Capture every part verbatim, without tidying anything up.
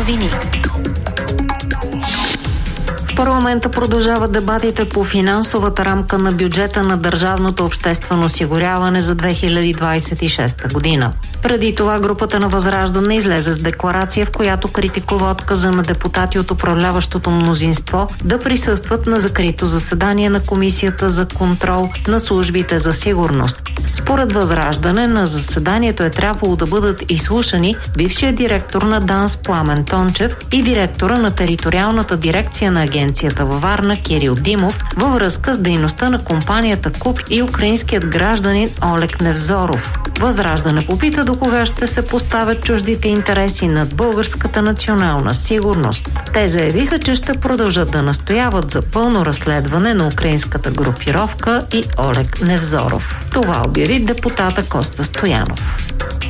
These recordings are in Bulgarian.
новини. В парламента продължават дебатите по финансовата рамка на бюджета на държавното обществено осигуряване за две хиляди двадесет и шеста година. Преди това групата на Възраждане излезе с декларация, в която критикува отказа на депутати от управляващото мнозинство да присъстват на закрито заседание на Комисията за контрол на службите за сигурност. Според Възраждане на заседанието е трябвало да бъдат изслушани бившият директор на ДАНС Пламен Тончев и директора на териториалната дирекция на агенцията във Варна Кирил Димов във връзка с дейността на компанията КУП и украинският гражданин Олег Невзоров. Възраждане попита до кога ще се поставят чуждите интереси над българската национална сигурност. Те заявиха, че ще продължат да настояват за пълно разследване на украинската групировка и Олег Невзоров. Това обяви депутата Коста Стоянов.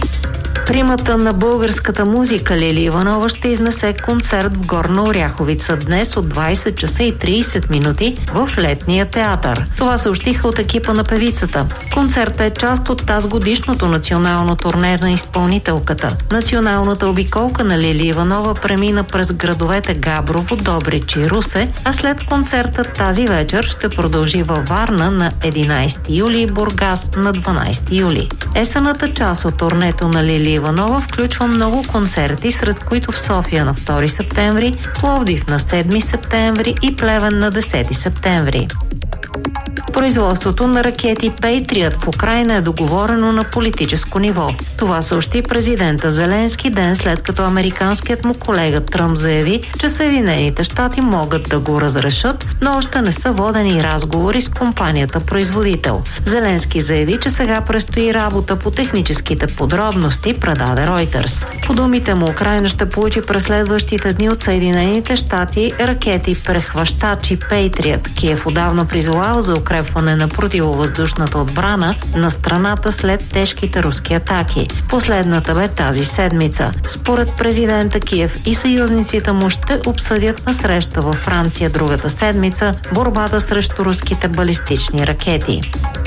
Примата на българската музика Лили Иванова ще изнесе концерт в Горна Оряховица днес от двадесет часа и тридесет минути в Летния театър. Това съобщиха от екипа на певицата. Концертът е част от тазгодишното национално турне на изпълнителката. Националната обиколка на Лили Иванова премина през градовете Габрово, Добрич и Русе, а след концерта тази вечер ще продължи във Варна на единадесети юли и Бургас на дванадесети юли. Есенната част от турнето на Лили Иванова включва много концерти, сред които в София на втори септември, Пловдив на седми септември и Плевен на десети септември. Производството на ракети Patriot в Украйна е договорено на политическо ниво. Това съобщи президента Зеленски ден след като американският му колега Тръмп заяви, че Съединените щати могат да го разрешат, но още не са водени разговори с компанията производител. Зеленски заяви, че сега предстои работа по техническите подробности, предаде Reuters. По думите му, Украйна ще получи през следващите дни от Съединените щати ракети прехващачи Patriot. Киев отдавна призовава за укрепване на противовъздушната отбрана на страната след тежките руски атаки. Последната бе тази седмица. Според президента, Киев и съюзниците му ще обсъдят на среща във Франция другата седмица борбата срещу руските балистични ракети.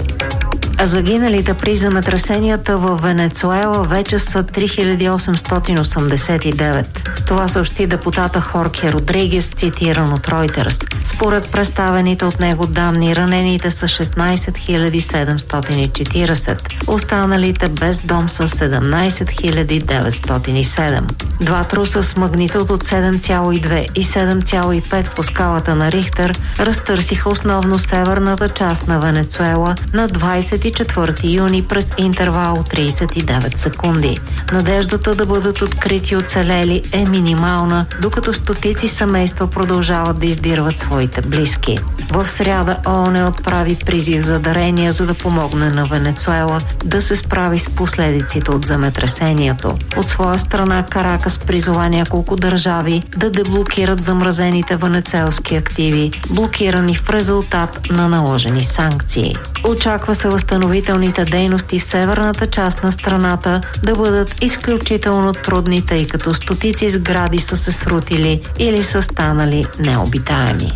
А загиналите при земетресенията в Венецуела вече са три хиляди осемстотин осемдесет и девет. Това съобщи депутата Хорхе Родригес, цитиран от Reuters. Според представените от него данни, ранените са шестнадесет хиляди седемстотин и четиридесет. Останалите без дом са седемнадесет хиляди деветстотин и седем. Два труса с магнитуд от седем цяло и две и седем цяло и пет по скалата на Рихтер разтърсиха основно северната част на Венецуела на двадесет и четвърти юни през интервал от тридесет и девет секунди. Надеждата да бъдат открити оцелели е минимална, докато стотици семейства продължават да издирват своите близки. В сряда ООН отправи призив за дарения, за да помогне на Венецуела да се справи с последиците от земетресението. От своя страна Каракас призова няколко държави да деблокират замразените венецуелски активи, блокирани в резултат на наложени санкции. Очаква се възстановителните дейности в северната част на страната да бъдат изключително трудни, тъй като стотици сгради са се срутили или са станали необитаеми.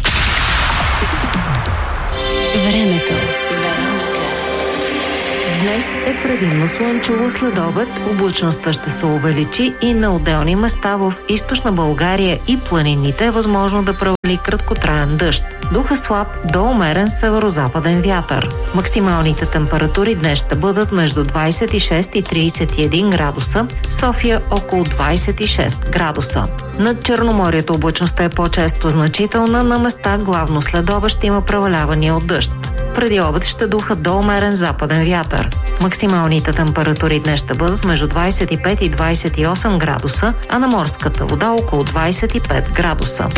Времето. Днес е предимно слънчево, след обед облачността ще се увеличи и на отделни места в източна България и планините е възможно да провали краткотраен дъжд. Дух е слаб до умерен северозападен вятър. Максималните температури днес ще бъдат между двадесет и шест и тридесет и един градуса, София около двадесет и шест градуса. Над Черноморието облачността е по-често значителна, на места главно след обед ще има превалявания от дъжд. Преди обед ще духа до умерен западен вятър. Максималните температури днес ще бъдат между двадесет и пет и двадесет и осем градуса, а на морската вода около двадесет и пет градуса.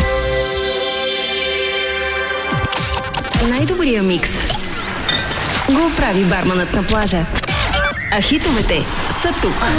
Най-добрия микс го прави барманът на плажа. А хитовете са тук.